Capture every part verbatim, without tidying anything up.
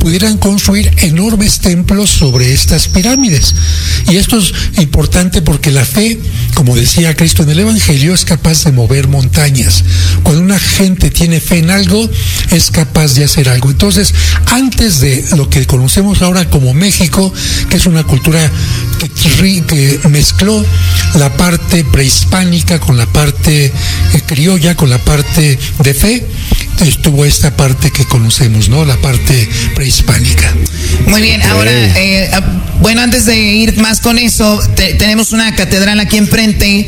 pudieran construir enormes templos sobre estas pirámides. Y esto es importante porque la fe, como decía Cristo en el Evangelio, es capaz de mover montañas. Cuando una gente tiene fe en algo, es capaz de hacer algo. Entonces, antes de lo que conocemos ahora como México, que es una cultura que, que mezcló la parte prehispánica con la parte eh, criolla, con la parte de fe, estuvo esta parte que conocemos, ¿no? La parte prehispánica. Muy bien, ahora, eh, bueno, antes de ir más con eso, te, tenemos una catedral aquí enfrente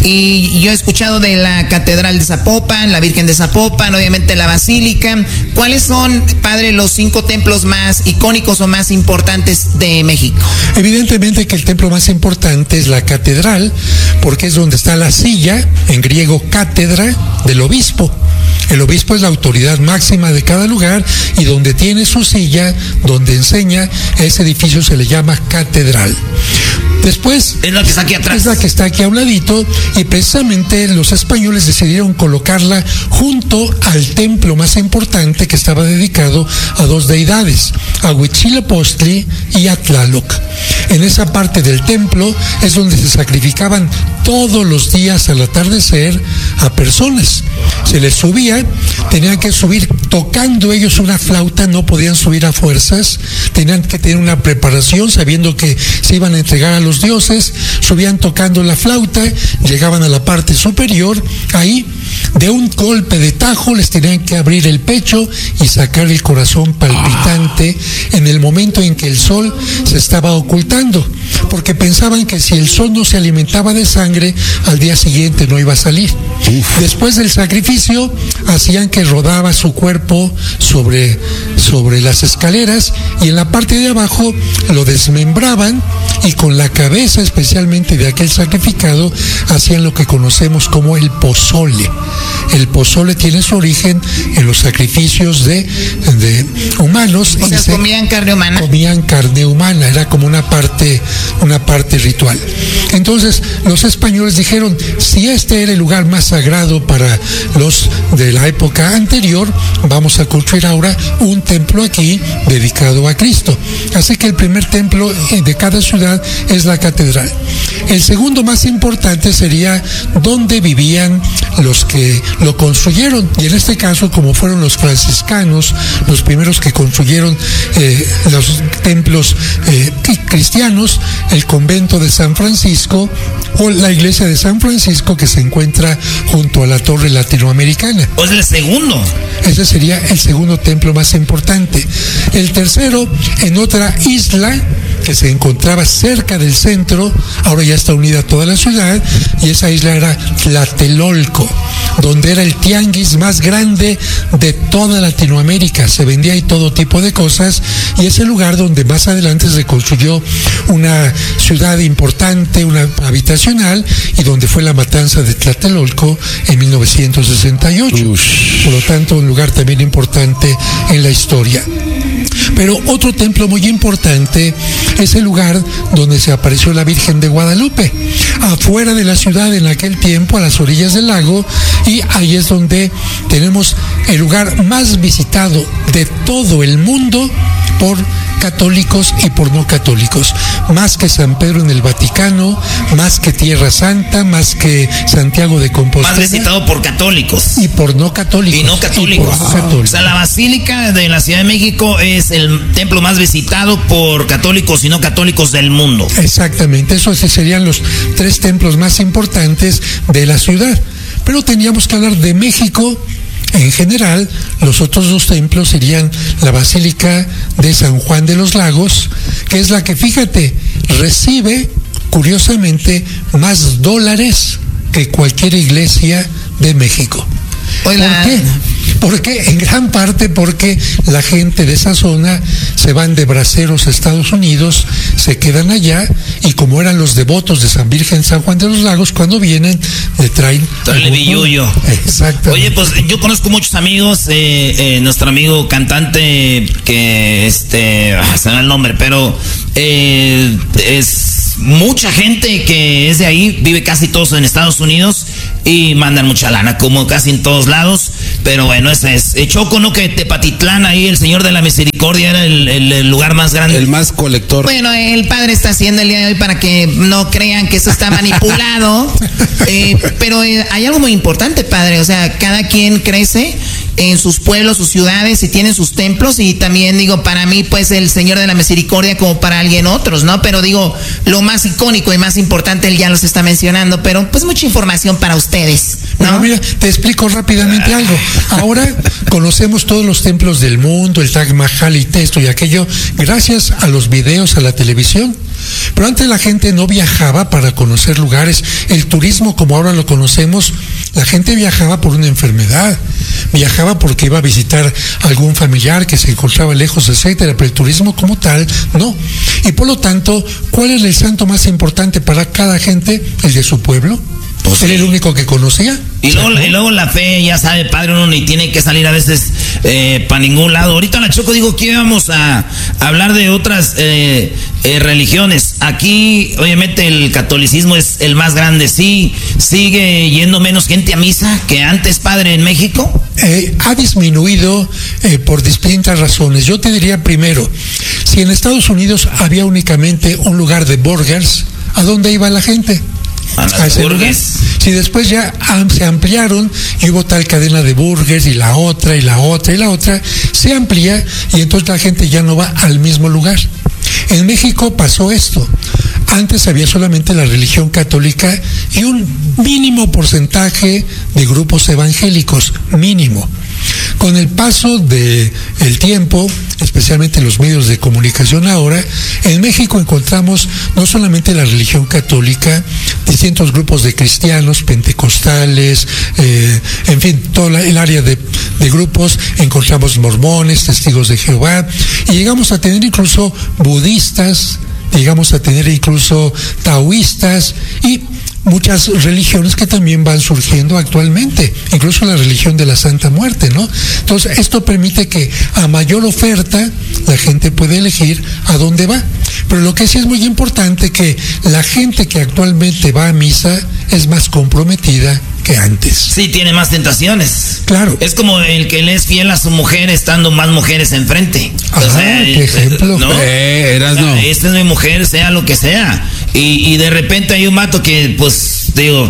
y yo he escuchado de la Catedral de Zapopan, la Virgen de Zapopan, obviamente la Basílica. ¿Cuáles son, padre, los cinco templos más icónicos o más importantes de México? Evidentemente que el templo más importante es la catedral, porque es donde está la silla, en griego cátedra, del obispo. El obispo es la autoridad máxima de cada lugar y donde tiene su silla, donde enseña, ese edificio se le llama catedral. Después es la que está aquí atrás. Es la que está aquí a un ladito y precisamente los españoles decidieron colocarla junto al templo más importante que estaba dedicado a dos deidades, a Huitzilopochtli y a Tlaloc. En esa parte del templo es donde se sacrificaban todos los días al atardecer a personas. Se les subía, tenían que subir tocando ellos una flauta, no podían subir a fuerzas, tenían que tener una preparación sabiendo que se iban a entregar a los dioses, subían tocando la flauta, llegaban a la parte superior, ahí de un golpe de tajo les tenían que abrir el pecho y sacar el corazón palpitante en el momento en que el sol se estaba ocultando, porque pensaban que si el sol no se alimentaba de sangre, al día siguiente no iba a salir. Uf. Después del sacrificio, hacían que rodaba su cuerpo sobre, sobre las escaleras y en la parte de abajo lo desmembraban y con la cabeza, especialmente de aquel sacrificado, hacían lo que conocemos como el pozole. El pozole tiene su origen en los sacrificios de, de humanos. O sea, se comían carne humana. Comían carne humana, era como una parte, una parte ritual. Entonces, los españoles dijeron, si este era el lugar más sagrado para los de la época anterior, vamos a construir ahora un templo aquí dedicado a Cristo. Así que el primer templo de cada ciudad es la catedral. El segundo más importante sería donde vivían los que lo construyeron, y en este caso, como fueron los franciscanos los primeros que construyeron eh, los templos eh, cristianos, el convento de San Francisco o la iglesia de San Francisco que se encuentra junto a la torre latinoamericana. ¿O es el segundo? Ese sería el segundo templo más importante. El tercero, en otra isla que se encontraba cerca del centro, ahora ya está unida a toda la ciudad, y esa isla era Tlatelolco, donde era el tianguis más grande de toda Latinoamérica. Se vendía ahí todo tipo de cosas, y es el lugar donde más adelante se construyó una ciudad importante, una habitacional, y donde fue la matanza de Tlatelolco en mil novecientos sesenta y ocho. Ush. Por lo tanto, un lugar también importante en la historia. Pero otro templo muy importante es el lugar donde se apareció la Virgen de Guadalupe, afuera de la ciudad en aquel tiempo, a las orillas del lago, y ahí es donde tenemos el lugar más visitado de todo el mundo por católicos y por no católicos, más que San Pedro en el Vaticano, más que Tierra Santa, más que Santiago de Compostela. Más visitado por católicos. Y por no católicos. Y no católicos. Y por no católicos. O sea, la Basílica de la Ciudad de México es el templo más visitado por católicos y no católicos del mundo. Exactamente, esos serían los tres templos más importantes de la ciudad. Pero teníamos que hablar de México. En general, los otros dos templos serían la Basílica de San Juan de los Lagos, que es la que, fíjate, recibe, curiosamente, más dólares que cualquier iglesia de México. Hola. ¿Por qué? Porque en gran parte porque la gente de esa zona se van de braceros a Estados Unidos, se quedan allá, y como eran los devotos de San Virgen San Juan de los Lagos, cuando vienen le traen el billuyo. Exacto. Oye, pues yo conozco muchos amigos, eh, eh, nuestro amigo cantante que este se me da el nombre, pero eh, es mucha gente que es de ahí, vive casi todos en Estados Unidos y mandan mucha lana, como casi en todos lados. Pero bueno, ese es. Choco, ¿no? Que Tepatitlán, ahí el Señor de la Misericordia era el, el, el lugar más grande. El más colector. Bueno, el padre está haciendo el día de hoy para que no crean que eso está manipulado. eh, pero eh, hay algo muy importante, padre. O sea, cada quien crece en sus pueblos, sus ciudades, y tienen sus templos. Y también digo, para mí, pues, el Señor de la Misericordia como para alguien otros, ¿no? Pero digo, lo más icónico y más importante, él ya los está mencionando. Pero pues mucha información para ustedes, ¿no? Bueno, mira, te explico rápidamente algo. Ahora conocemos todos los templos del mundo, el Taj Mahal y esto y aquello, gracias a los videos, a la televisión. Pero antes la gente no viajaba para conocer lugares. El turismo, como ahora lo conocemos, la gente viajaba por una enfermedad, viajaba porque iba a visitar a algún familiar que se encontraba lejos, etcétera. Pero el turismo como tal, no. Y por lo tanto, ¿cuál es el santo más importante para cada gente? El de su pueblo. Pues ¿era sí. el único que conocía? Y luego, y luego la fe, ya sabe, padre, uno ni tiene que salir a veces eh, para ningún lado. Ahorita la Choco digo que íbamos a, a hablar de otras eh, eh, religiones. Aquí, obviamente, el catolicismo es el más grande. Sí, sigue yendo menos gente a misa que antes, padre, en México. Eh, ha disminuido eh, por distintas razones. Yo te diría primero, si en Estados Unidos había únicamente un lugar de burgers, ¿a dónde iba la gente? A las burgers. Si después ya se ampliaron y hubo tal cadena de burgers y la otra y la otra y la otra, se amplía y entonces la gente ya no va al mismo lugar. En México pasó esto. Antes había solamente la religión católica y un mínimo porcentaje de grupos evangélicos, mínimo. Con el paso del tiempo, especialmente en los medios de comunicación ahora, en México encontramos no solamente la religión católica, distintos grupos de cristianos, pentecostales, eh, en fin, todo el área de, de grupos, encontramos mormones, testigos de Jehová, y llegamos a tener incluso budistas, llegamos a tener incluso taoístas y muchas religiones que también van surgiendo actualmente, incluso la religión de la Santa Muerte, ¿no? Entonces, esto permite que a mayor oferta la gente puede elegir a dónde va. Pero lo que sí es muy importante que la gente que actualmente va a misa es más comprometida que antes. Sí, tiene más tentaciones. Claro. Es como el que le es fiel a su mujer estando más mujeres enfrente. Ah, o sea, qué ejemplo. ¿no? Eh, eras no. Esta es mi mujer, sea lo que sea. Y, y de repente hay un mato que, pues, digo,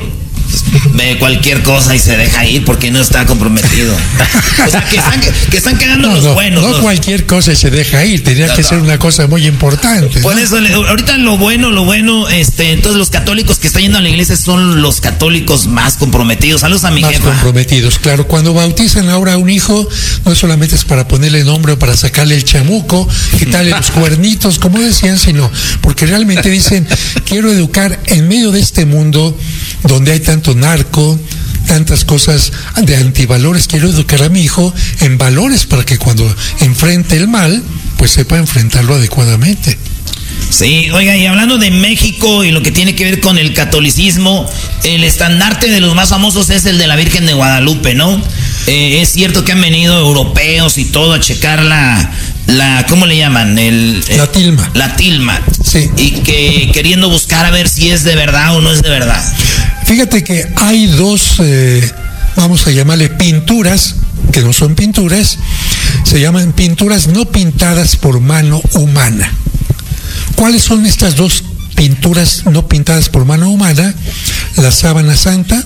ve cualquier cosa y se deja ir porque no está comprometido. O sea, que están, que están quedando no, los no, buenos. No los... cualquier cosa y se deja ir, tenía no, que no. ser una cosa muy importante. Por ¿no? eso, ahorita lo bueno, lo bueno, este, entonces los católicos que están yendo a la iglesia son los católicos más comprometidos. Saludos a mi más jefa. Más comprometidos, claro. Cuando bautizan ahora a un hijo, no solamente es para ponerle nombre o para sacarle el chamuco, quitarle los cuernitos, como decían, sino porque realmente dicen, quiero educar en medio de este mundo donde hay tanto narco, tantas cosas de antivalores, quiero educar a mi hijo en valores para que cuando enfrente el mal, pues sepa enfrentarlo adecuadamente. Sí, oiga, y hablando de México y lo que tiene que ver con el catolicismo, el estandarte de los más famosos es el de la Virgen de Guadalupe, ¿no? Eh, es cierto que han venido europeos y todo a checar la, la ¿cómo le llaman? El, el, la tilma. La tilma. Sí. Y que queriendo buscar a ver si es de verdad o no es de verdad. Fíjate que hay dos, eh, vamos a llamarle pinturas, que no son pinturas, se llaman pinturas no pintadas por mano humana. ¿Cuáles son estas dos pinturas no pintadas por mano humana? La sábana santa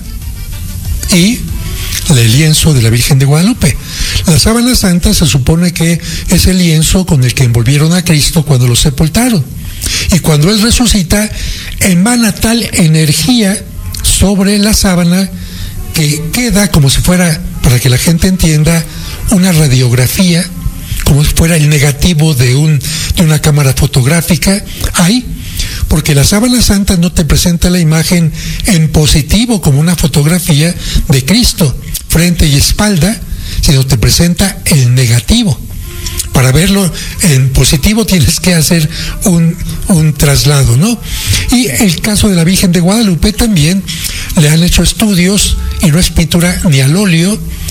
y el lienzo de la Virgen de Guadalupe. La sábana santa se supone que es el lienzo con el que envolvieron a Cristo cuando lo sepultaron. Y cuando Él resucita, emana tal energía sobre la sábana que queda como si fuera, para que la gente entienda, una radiografía, como si fuera el negativo de, un, de una cámara fotográfica, ahí, porque la sábana santa no te presenta la imagen en positivo como una fotografía de Cristo, frente y espalda, sino te presenta el negativo. Para verlo en positivo tienes que hacer un, un traslado, ¿no? Y el caso de la Virgen de Guadalupe también le han hecho estudios y no es pintura ni al óleo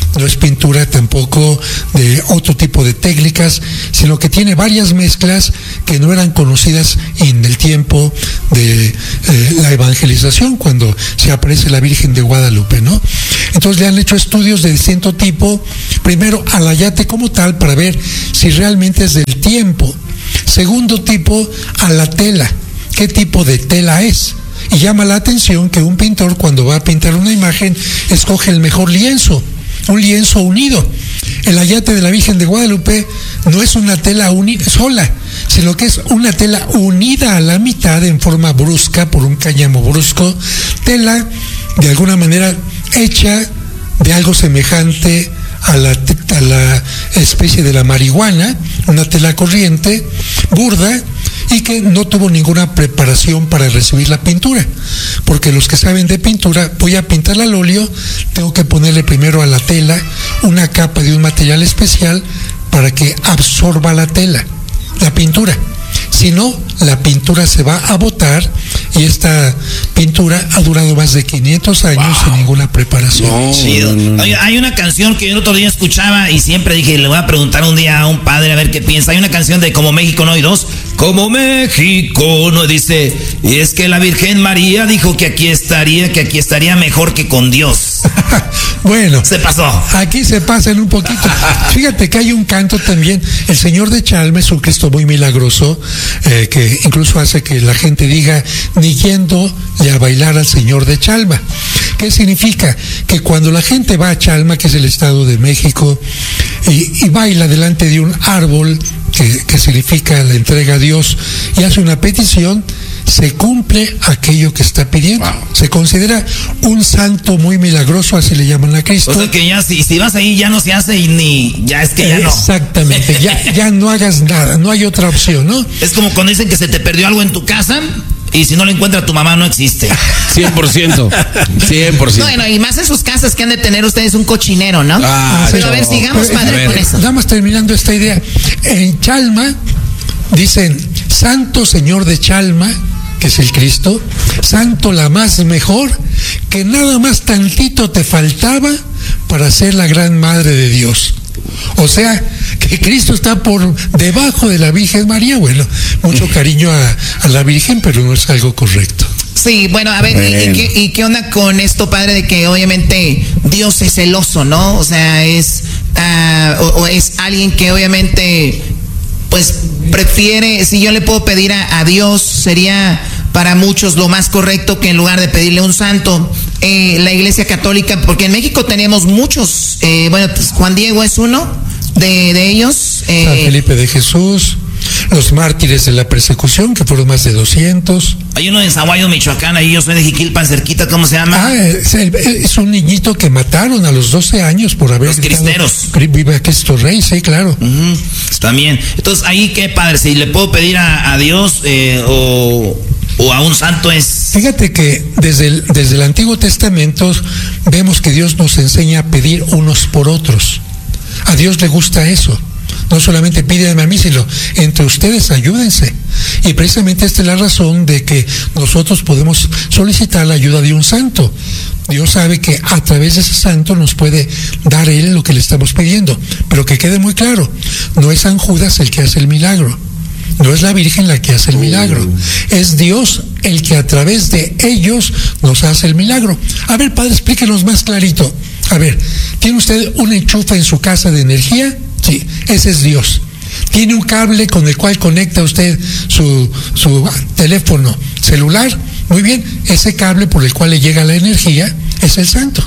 no es pintura tampoco de otro tipo de técnicas, sino que tiene varias mezclas que no eran conocidas en el tiempo de eh, la evangelización, cuando se aparece la Virgen de Guadalupe, ¿no? Entonces le han hecho estudios de distinto tipo, primero al ayate como tal, para ver si realmente es del tiempo. Segundo tipo, a la tela, qué tipo de tela es. Y llama la atención que un pintor, cuando va a pintar una imagen, escoge el mejor lienzo, un lienzo unido. El ayate de la Virgen de Guadalupe no es una tela uni- sola, sino que es una tela unida a la mitad en forma brusca por un cáñamo brusco, tela de alguna manera hecha de algo semejante a la, a la especie de la marihuana, una tela corriente, burda, y que no tuvo ninguna preparación para recibir la pintura, porque los que saben de pintura, voy a pintarla al óleo, tengo que ponerle primero a la tela una capa de un material especial para que absorba la tela, la pintura. Si no, la pintura se va a botar, y esta pintura ha durado más de quinientos años wow. sin ninguna preparación. No, Chido. No, no. Oye, hay una canción que yo el otro día escuchaba y siempre dije, le voy a preguntar un día a un padre a ver qué piensa. Hay una canción de Como México no hay dos. Como México no, dice, y es que la Virgen María dijo que aquí estaría, que aquí estaría mejor que con Dios. Bueno, se pasó. Aquí se pasan un poquito. Fíjate que hay un canto también, el Señor de Chalma es un Cristo muy milagroso, eh, que incluso hace que la gente diga, ni yendo a bailar al Señor de Chalma. ¿Qué significa? Que cuando la gente va a Chalma, que es el estado de México, y, y baila delante de un árbol, que, que significa la entrega a Dios, y hace una petición, se cumple aquello que está pidiendo. Wow. Se considera un santo muy milagroso, así le llaman a Cristo. O sea que ya si, si vas ahí ya no se hace y ni, ya es que ya no. Exactamente, ya, ya no hagas nada, no hay otra opción, ¿no? Es como cuando dicen que se te perdió algo en tu casa y si no lo encuentra tu mamá no existe. cien por ciento. cien por ciento. Bueno, y más en sus casas que han de tener ustedes un cochinero, ¿no? Ah, pero no. A ver, sigamos, padre, ver. Con eso. Vamos terminando esta idea. En Chalma dicen, Santo Señor de Chalma, que es el Cristo, Santo la más mejor, que nada más tantito te faltaba para ser la gran Madre de Dios. O sea, que Cristo está por debajo de la Virgen María. Bueno, mucho cariño a, a la Virgen, pero no es algo correcto. Sí, bueno, a ver, bueno. ¿y, y, qué, ¿y qué onda con esto, padre, de que obviamente Dios es celoso, ¿no? O sea, es, uh, o, o es alguien que obviamente, pues, prefiere, si yo le puedo pedir a, a Dios, sería para muchos lo más correcto que en lugar de pedirle a un santo. Eh, la Iglesia Católica, porque en México tenemos muchos, eh, bueno, pues Juan Diego es uno de, de ellos. Eh, San Felipe de Jesús, los mártires de la persecución, que fueron más de doscientos. Hay uno en Zaguayo, Michoacán, ahí yo soy de Jiquilpan, cerquita, ¿cómo se llama? Ah, es, el, es un niñito que mataron a los doce años por haber... Los cristeros. Viva Cristo Rey, sí, claro. Uh-huh. También. Entonces, ahí, ¿qué, padre? Si le puedo pedir a, a Dios eh, o... o a un santo es... Fíjate que desde el, desde el Antiguo Testamento vemos que Dios nos enseña a pedir unos por otros. A Dios le gusta eso. No solamente pídanme a mí, sino entre ustedes ayúdense. Y precisamente esta es la razón de que nosotros podemos solicitar la ayuda de un santo. Dios sabe que a través de ese santo nos puede dar Él lo que le estamos pidiendo. Pero que quede muy claro, no es San Judas el que hace el milagro. No es la Virgen la que hace el milagro, es Dios el que a través de ellos nos hace el milagro. A ver, padre, explíquenos más clarito. A ver, ¿tiene usted un enchufe en su casa de energía? Sí, ese es Dios. ¿Tiene un cable con el cual conecta usted su, su teléfono celular? Muy bien, ese cable por el cual le llega la energía es el santo.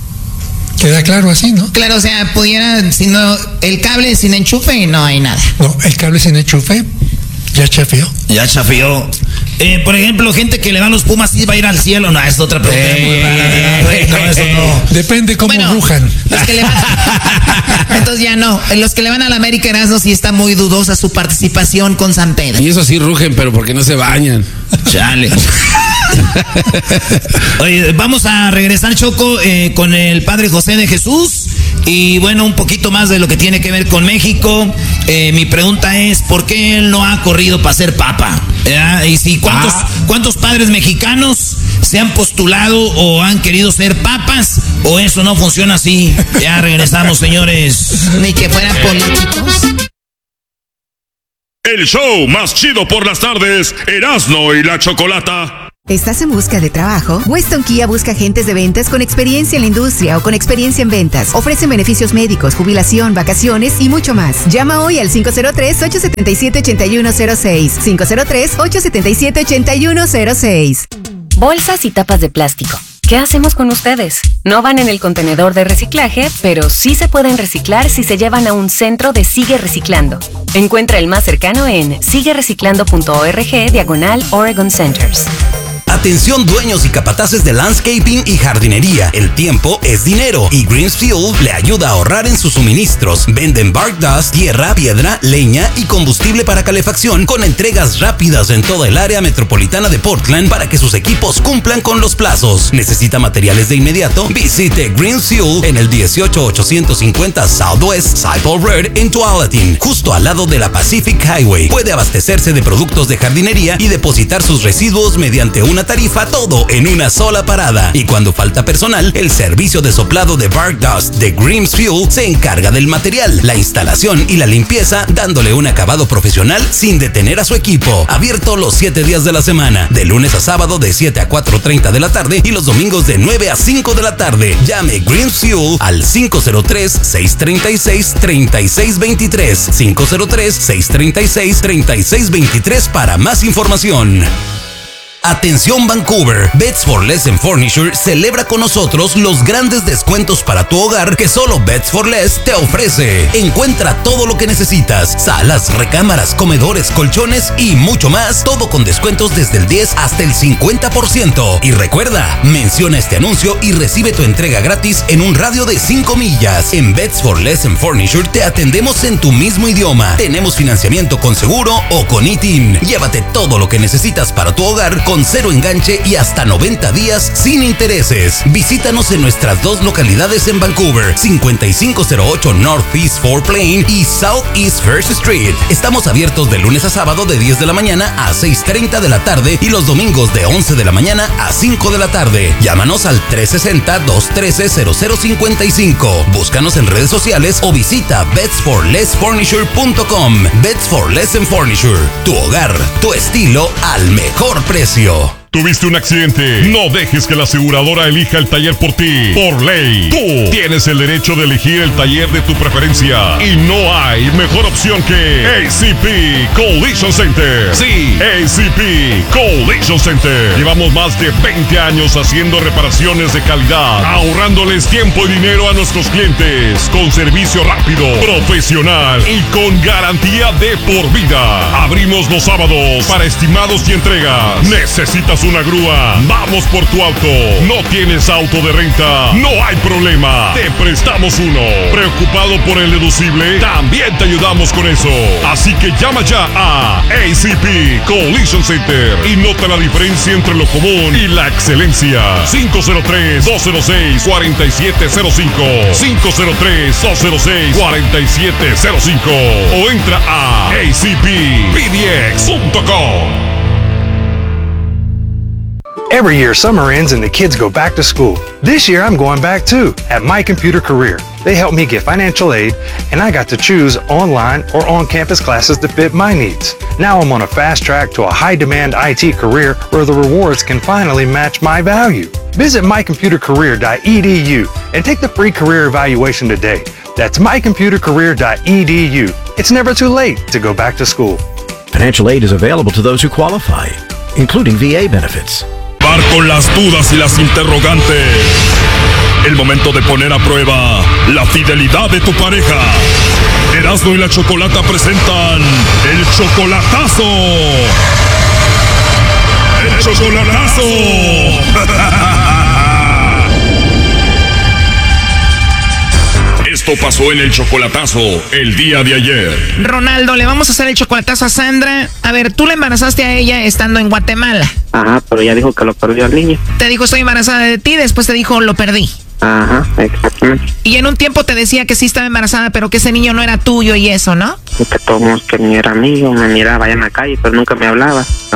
Queda claro así, ¿no? Claro, o sea, pudiera, si no, el cable sin enchufe no hay nada. No, el cable sin enchufe ya chafeó. Ya chafeó. Eh, por ejemplo, gente que le van los Pumas y va a ir al cielo. No, es otra pregunta. Eh, no, eso no. Depende cómo bueno, rujan. Los que le van... Entonces ya no. Los que le van a la América, Erasmo, sí está muy dudosa su participación con San Pedro. Y eso sí rugen, pero porque no se bañan. Chale. Oye, vamos a regresar, Choco, eh, con el Padre José de Jesús. Y bueno, un poquito más de lo que tiene que ver con México. Eh, mi pregunta es, ¿por qué él no ha corrido para ser papa? ¿Eh? Y si cuántos, ah. cuántos padres mexicanos se han postulado o han querido ser papas o eso no funciona así. Ya regresamos, señores. Ni que fueran políticos. El show más chido por las tardes, Erasmo y la Chocolata. ¿Estás en busca de trabajo? Weston Kia busca agentes de ventas con experiencia en la industria o con experiencia en ventas. Ofrecen beneficios médicos, jubilación, vacaciones y mucho más. Llama hoy al cinco cero tres, ocho siete siete, ocho uno cero seis. cinco cero tres, ocho siete siete, ocho uno cero seis. Bolsas y tapas de plástico. ¿Qué hacemos con ustedes? No van en el contenedor de reciclaje, pero sí se pueden reciclar si se llevan a un centro de Sigue Reciclando. Encuentra el más cercano en sigue reciclando punto org diagonal Oregon Centers. Atención dueños y capataces de landscaping y jardinería. El tiempo es dinero y Greens Fuel le ayuda a ahorrar en sus suministros. Venden bark dust, tierra, piedra, leña y combustible para calefacción con entregas rápidas en toda el área metropolitana de Portland para que sus equipos cumplan con los plazos. ¿Necesita materiales de inmediato? Visite Greens Fuel en el dieciocho ochocientos cincuenta Southwest Cyple Road en Tualatin, justo al lado de la Pacific Highway. Puede abastecerse de productos de jardinería y depositar sus residuos mediante una tarifa, todo en una sola parada. Y cuando falta personal, el servicio de soplado de bark dust de Greens Fuel se encarga del material, la instalación y la limpieza, dándole un acabado profesional sin detener a su equipo. Abierto los siete días de la semana, de lunes a sábado de siete a cuatro treinta de la tarde y los domingos de nueve a cinco de la tarde. Llame Greens Fuel al cinco cero tres, seis tres seis, tres seis dos tres, cinco cero tres, seis tres seis, tres seis dos tres para más información. Atención Vancouver, Beds for Less and Furniture celebra con nosotros los grandes descuentos para tu hogar que solo Beds for Less te ofrece. Encuentra todo lo que necesitas, salas, recámaras, comedores, colchones y mucho más, todo con descuentos desde el diez hasta el cincuenta por ciento. Y recuerda, menciona este anuncio y recibe tu entrega gratis en un radio de cinco millas. En Beds for Less and Furniture te atendemos en tu mismo idioma. Tenemos financiamiento con seguro o con I T I N. Llévate todo lo que necesitas para tu hogar con cero enganche y hasta noventa días sin intereses. Visítanos en nuestras dos localidades en Vancouver, cincuenta y cinco cero ocho Northeast Fort Plain y Southeast First Street. Estamos abiertos de lunes a sábado de diez de la mañana a seis treinta de la tarde y los domingos de once de la mañana a cinco de la tarde. Llámanos al tres seis cero, dos uno tres, cero cero cinco cinco. Búscanos en redes sociales o visita beds for less furniture punto com. Beds for Less and Furniture. Tu hogar, tu estilo al mejor precio. ¿Tuviste un accidente? No dejes que la aseguradora elija el taller por ti. Por ley, tú tienes el derecho de elegir el taller de tu preferencia. Y no hay mejor opción que A C P Collision Center. Sí, A C P Collision Center. Llevamos más de veinte años haciendo reparaciones de calidad, ahorrándoles tiempo y dinero a nuestros clientes, con servicio rápido, profesional y con garantía de por vida. Abrimos los sábados para estimados y entregas. ¿Necesitas una grúa? Vamos por tu auto. ¿No tienes auto de renta? No hay problema. Te prestamos uno. ¿Preocupado por el deducible? También te ayudamos con eso. Así que llama ya a A C P Collision Center y nota la diferencia entre lo común y la excelencia. cinco cero tres, dos cero seis, cuatro siete cero cinco cinco cero tres, dos cero seis, cuatro siete cero cinco o entra a A C P P D X punto com. Every year, summer ends and the kids go back to school. This year, I'm going back too, at My Computer Career. They helped me get financial aid, and I got to choose online or on-campus classes that fit my needs. Now I'm on a fast track to a high-demand I T career where the rewards can finally match my value. Visit my computer career dot e d u and take the free career evaluation today. That's my computer career dot e d u. It's never too late to go back to school. Financial aid is available to those who qualify, including V A benefits. Con las dudas y las interrogantes. El momento de poner a prueba la fidelidad de tu pareja. Erasmo y la Chocolata presentan El Chocolatazo. El Chocolatazo. Esto pasó en el Chocolatazo el día de ayer. Ronaldo, le vamos a hacer el chocolatazo a Sandra. A ver, tú le embarazaste a ella estando en Guatemala. Ajá, pero ella dijo que lo perdió al niño. Te dijo estoy embarazada de ti, después te dijo lo perdí. Ajá, exactamente. Y en un tiempo te decía que sí estaba embarazada, pero que ese niño no era tuyo y eso, ¿no? Y que todos que ni era amigo, me miraba allá en la calle, pero nunca me hablaba.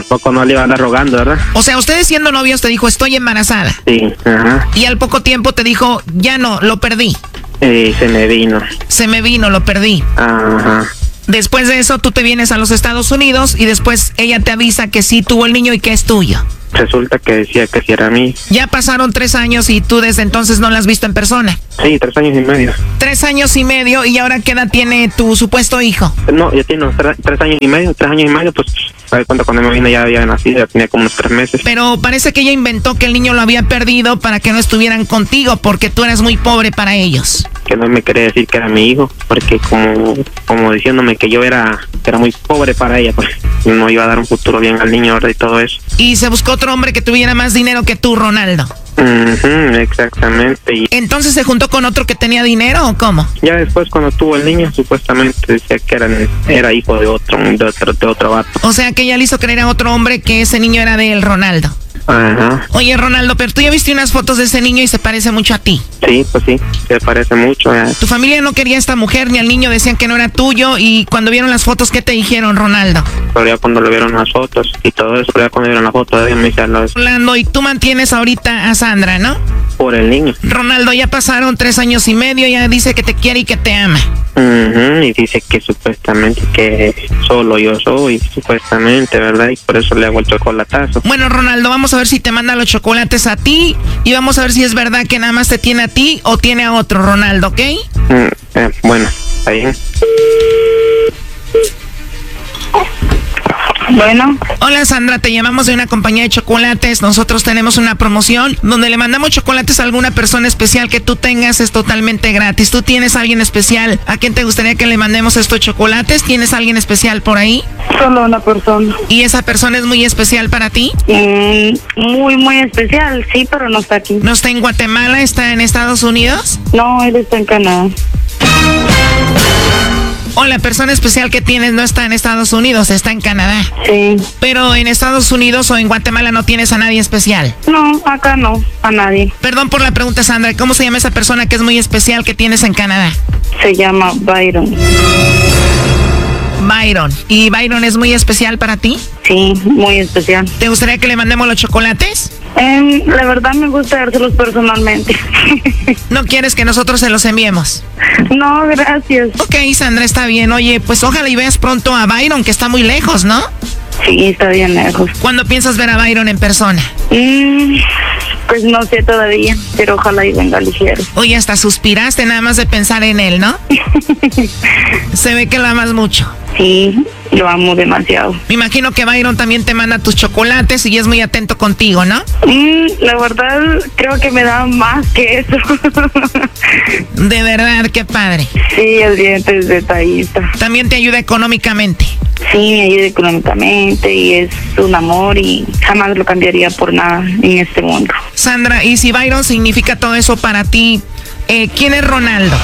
tampoco no le iba a andar rogando, ¿verdad? O sea, ustedes siendo novios te dijo, estoy embarazada. Sí, ajá. Y al poco tiempo te dijo, ya no, lo perdí. Y se me vino. Se me vino, lo perdí. Ajá. Después de eso, tú te vienes a los Estados Unidos y después ella te avisa que sí tuvo el niño y que es tuyo. Resulta que decía que sí era mí. Ya pasaron tres años y tú desde entonces no la has visto en persona. Sí, tres años y medio. Tres años y medio, y ahora ¿qué edad tiene tu supuesto hijo? No, ya tiene tres, tres años y medio, tres años y medio, pues, ¿sabes cuánto? Cuando me vine ya había nacido, ya tenía como unos tres meses. Pero parece que ella inventó que el niño lo había perdido para que no estuvieran contigo, porque tú eres muy pobre para ellos. Que no me quería decir que era mi hijo, porque como, como diciéndome que yo era, que era muy pobre para ella, pues no iba a dar un futuro bien al niño, ¿verdad? Y todo eso. Y se buscó otro hombre que tuviera más dinero que tú, Ronaldo. Uh-huh, exactamente. Y ¿entonces se juntó con otro que tenía dinero o cómo? Ya después cuando tuvo el niño supuestamente decía que era, era hijo de otro, de otro, de otro vato. O sea que ella le hizo creer a otro hombre que ese niño era de él, Ronaldo. Ajá. Oye, Ronaldo, pero tú ya viste unas fotos de ese niño y se parece mucho a ti. Sí, pues sí, se parece mucho. Ya. Tu familia no quería a esta mujer ni al niño, decían que no era tuyo, y cuando vieron las fotos, ¿qué te dijeron, Ronaldo? Pero ya cuando le vieron las fotos y todo eso, ya cuando vieron las fotos, me decían los... Ronaldo, y tú mantienes ahorita a Sandra, ¿no? Por el niño. Ronaldo, ya pasaron tres años y medio, ya dice que te quiere y que te ama. Uh-huh, y dice que supuestamente que solo yo soy, supuestamente, ¿verdad? Y por eso le hago el chocolatazo. Bueno, Ronaldo, vamos a ver si te manda los chocolates a ti y vamos a ver si es verdad que nada más te tiene a ti o tiene a otro, Ronaldo, ¿ok? Mm, eh, bueno, está bien. Bueno. Hola, Sandra, te llamamos de una compañía de chocolates. Nosotros tenemos una promoción donde le mandamos chocolates a alguna persona especial que tú tengas, es totalmente gratis. ¿Tú tienes a alguien especial a quien te gustaría que le mandemos estos chocolates? ¿Tienes a alguien especial por ahí? Solo una persona. ¿Y esa persona es muy especial para ti? Mm, muy, muy especial, sí, pero no está aquí. ¿No está en Guatemala? ¿Está en Estados Unidos? No, él está en Canadá. O la persona especial que tienes no está en Estados Unidos, está en Canadá. Sí. Pero en Estados Unidos o en Guatemala no tienes a nadie especial. No, acá no, a nadie. Perdón por la pregunta, Sandra. ¿Cómo se llama esa persona que es muy especial que tienes en Canadá? Se llama Byron. Byron. ¿Y Byron es muy especial para ti? Sí, muy especial. ¿Te gustaría que le mandemos los chocolates? Eh, la verdad me gusta dárselos personalmente. ¿No quieres que nosotros se los enviemos? No, gracias. Ok, Sandra, está bien. Oye, pues ojalá y veas pronto a Byron, que está muy lejos, ¿no? Sí, está bien lejos. ¿Cuándo piensas ver a Byron en persona? Mm, pues no sé todavía, pero ojalá y venga ligero. Oye, hasta suspiraste nada más de pensar en él, ¿no? Se ve que lo amas mucho. Sí, lo amo demasiado. Me imagino que Byron también te manda tus chocolates y es muy atento contigo, ¿no? Mm, la verdad, creo que me da más que eso. De verdad, qué padre. Sí, el diente es detallista. También te ayuda económicamente. Sí, me ayuda económicamente y es un amor y jamás lo cambiaría por nada en este mundo. Sandra, y si Byron significa todo eso para ti, eh, ¿quién es Ronaldo?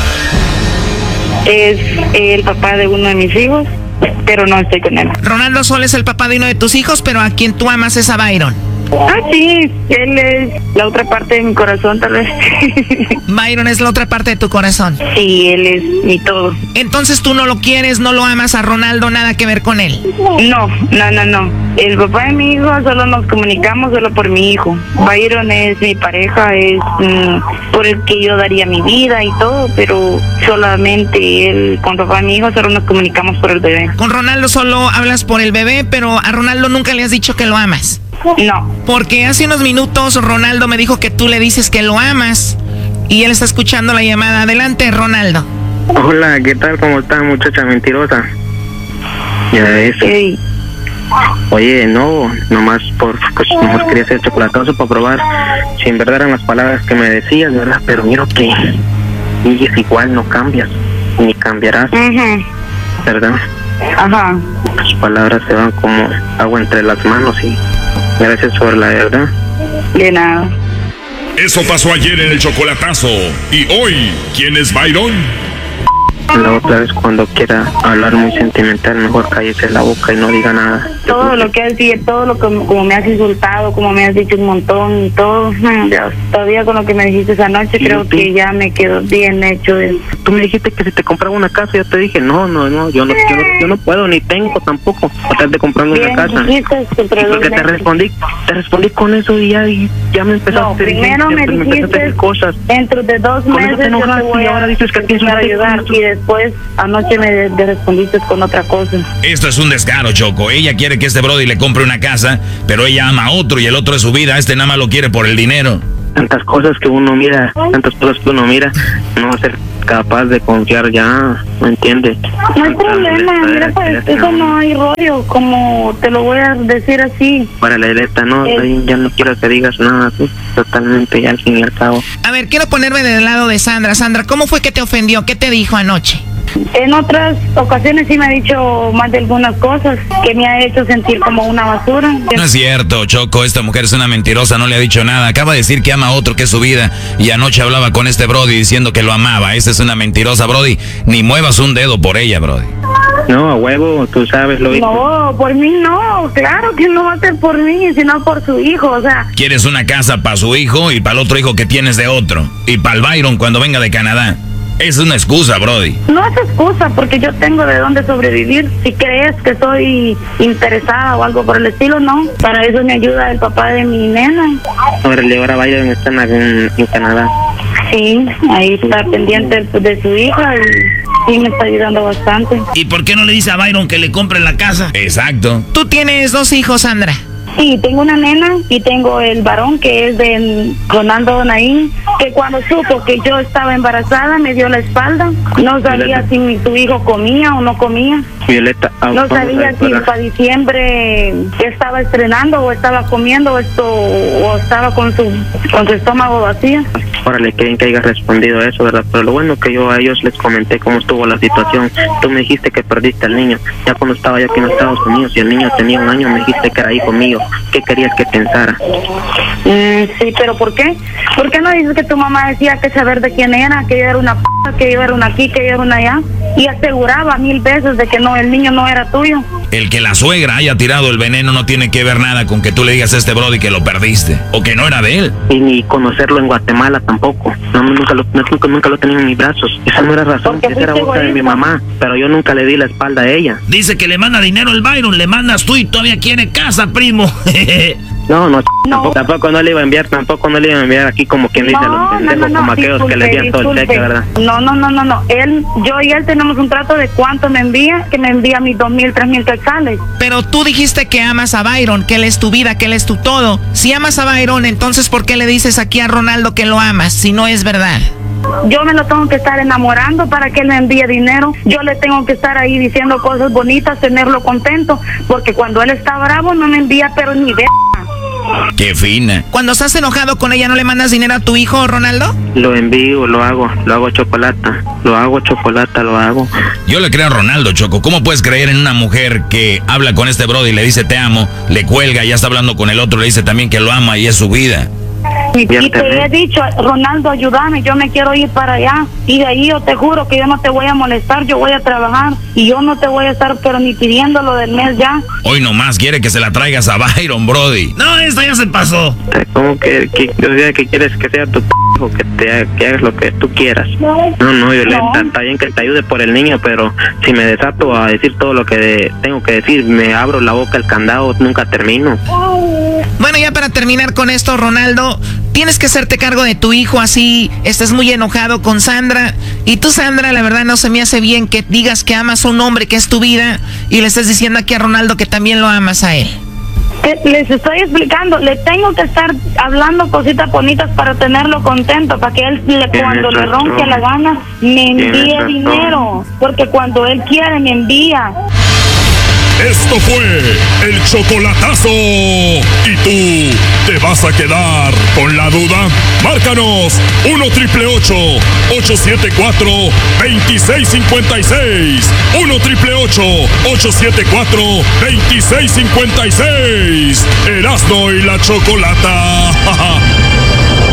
Es el papá de uno de mis hijos, pero no estoy con él. Ronaldo solo es el papá de uno de tus hijos, pero a quien tú amas es a Byron. Ah, sí, él es la otra parte de mi corazón, tal vez. Byron es la otra parte de tu corazón. Sí, él es mi todo. Entonces tú no lo quieres, no lo amas a Ronaldo, nada que ver con él. No, no, no, no. El papá de mi hijo solo nos comunicamos solo por mi hijo. Byron es mi pareja, es mm, por el que yo daría mi vida y todo, pero solamente él, con papá de mi hijo, solo nos comunicamos por el bebé. Con Ronaldo solo hablas por el bebé, pero a Ronaldo nunca le has dicho que lo amas. No. Porque hace unos minutos Ronaldo me dijo que tú le dices que lo amas y él está escuchando la llamada. Adelante, Ronaldo. Hola, ¿qué tal? ¿Cómo está, muchacha mentirosa? Ya eso. Hey. Oye, no, nomás por, pues nomás quería hacer chocolatazo para probar si en verdad eran las palabras que me decías, ¿verdad? Pero miro que y es igual, no cambias, ni cambiarás, uh-huh. ¿verdad? Ajá. Tus palabras se van como agua entre las manos y gracias por la verdad. De nada. Eso pasó ayer en el chocolatazo. ¿Y hoy quién es Byron? La otra vez cuando quiera hablar muy sentimental, mejor cállese la boca y no diga nada. todo lo que has dicho, todo lo que como me has insultado, como me has dicho un montón y todo. Dios, todavía con lo que me dijiste esa noche creo tú? que ya me quedó bien hecho. Tú me dijiste que si te compraba una casa, yo te dije, no, no, no, yo no, yo no, yo no puedo ni tengo tampoco tratar de comprarme bien, una casa. Dijiste, porque te respondí, te respondí con eso y ya, y ya me empezaste no, primero a me decir, dijiste, me a decir cosas. Dentro de dos con meses te yo te voy a, ahora dices que tienes que ayudar y después anoche me de, de respondiste con otra cosa. Esto es un descaro, Choco. Ella quiere que este brody le compre una casa, pero ella ama a otro y el otro es su vida. Este nada más lo quiere por el dinero. Tantas cosas que uno mira, tantas cosas que uno mira, no va a ser capaz de confiar ya, ¿me entiendes? No hay problema, mira, pues eso no hay rollo, como te lo voy a decir así. Para la directa, no, eh. ya no quiero que digas nada así, totalmente ya al fin y al cabo. A ver, quiero ponerme del lado de Sandra. Sandra, ¿cómo fue que te ofendió? ¿Qué te dijo anoche? En otras ocasiones sí me ha dicho más de algunas cosas que me ha hecho sentir como una basura. No es cierto, Choco, esta mujer es una mentirosa, no le ha dicho nada. Acaba de decir que ama a otro, que es su vida, y anoche hablaba con este brody diciendo que lo amaba. Esta es una mentirosa, brody. Ni muevas un dedo por ella, brody. No, a huevo, tú sabes lo mismo. No, por mí no, claro que no va a ser por mí, sino por su hijo, o sea. Quieres una casa para su hijo y para el otro hijo que tienes de otro. Y para el Byron cuando venga de Canadá. Es una excusa, brody. No es excusa, porque yo tengo de dónde sobrevivir. Si crees que soy interesada o algo por el estilo, no. Para eso me ayuda el papá de mi nena. Órale, ahora Byron está en, en Canadá. Sí, ahí está pendiente de su hija y sí me está ayudando bastante. ¿Y por qué no le dice a Byron que le compre la casa? Exacto. Tú tienes dos hijos, Sandra. Sí, tengo una nena y tengo el varón que es de Ronaldo Naín, que cuando supo que yo estaba embarazada me dio la espalda. No sabía Violeta. si mi, tu hijo comía o no comía. Violeta, no sabía si para diciembre estaba estrenando o estaba comiendo esto o estaba con su con su estómago vacío. Órale, creen que haya respondido eso, ¿verdad? Pero lo bueno que yo a ellos les comenté cómo estuvo la situación. Tú me dijiste que perdiste al niño. Ya cuando estaba yo aquí en Estados Unidos y el niño tenía un año, me dijiste que era hijo mío. ¿Qué querías que pensara? Mm, sí, pero ¿por qué? ¿Por qué no dices que tu mamá decía que saber de quién era, que yo era una p***, que yo era una aquí, que yo era una allá? Y aseguraba mil veces de que no, el niño no era tuyo. El que la suegra haya tirado el veneno no tiene que ver nada con que tú le digas a este brody que lo perdiste o que no era de él. Y ni conocerlo en Guatemala tampoco. No, nunca lo, nunca, nunca lo tenía en mis brazos. Esa no era razón, esa era boca de mi mamá. Pero yo nunca le di la espalda a ella. Dice que le manda dinero el Byron, le mandas tú y todavía quiere casa, primo. No, no, no. Tampoco, tampoco no le iba a enviar, tampoco no le iba a enviar aquí como quien dice no, a los pendejos, no, no, no, como aquellos disculpe, que le dieron todo el cheque, ¿verdad? No, no, no, no, no. Él, yo y él tenemos un trato de cuánto me envía, que me envía mis dos mil, tres mil quetzales. Pero tú dijiste que amas a Byron, que él es tu vida, que él es tu todo. Si amas a Byron, entonces ¿por qué le dices aquí a Ronaldo que lo amas, si no es verdad? Yo me lo tengo que estar enamorando para que él me envíe dinero. Yo le tengo que estar ahí diciendo cosas bonitas, tenerlo contento, porque cuando él está bravo no me envía pero ni de... Qué fina. Cuando estás enojado con ella, ¿no le mandas dinero a tu hijo, Ronaldo? Lo envío, lo hago, lo hago chocolate, lo hago chocolate, lo hago. Yo le creo a Ronaldo, Choco. ¿Cómo puedes creer en una mujer que habla con este brody y le dice te amo, le cuelga, ya está hablando con el otro, le dice también que lo ama y es su vida? Y te he dicho, Ronaldo, ayúdame, yo me quiero ir para allá. Y de ahí yo te juro que yo no te voy a molestar, yo voy a trabajar. Y yo no te voy a estar pero ni pidiendo lo del mes ya. Hoy nomás quiere que se la traigas a Byron, brody. No, esto ya se pasó. ¿Cómo que, que, o sea, que quieres que sea tu p*** o que, te, que hagas lo que tú quieras? No, no, Violeta, no. Está bien que te ayude por el niño, pero si me desato a decir todo lo que tengo que decir, me abro la boca, el candado, nunca termino. Bueno, ya para terminar con esto, Ronaldo, tienes que hacerte cargo de tu hijo, así estás muy enojado con Sandra. Y tú, Sandra, la verdad no se me hace bien que digas que amas a un hombre que es tu vida y le estés diciendo aquí a Ronaldo que también lo amas a él. Les estoy explicando, le tengo que estar hablando cositas bonitas para tenerlo contento, para que él le, cuando le ronque la gana me envíe dinero, porque cuando él quiere me envía. Esto fue el chocolatazo. ¿Y tú te vas a quedar con la duda? Márcanos uno triple ocho, ocho siete cuatro, dos seis cinco seis. uno triple ocho, ocho siete cuatro, dos seis cinco seis. Erasmo y la Chocolata.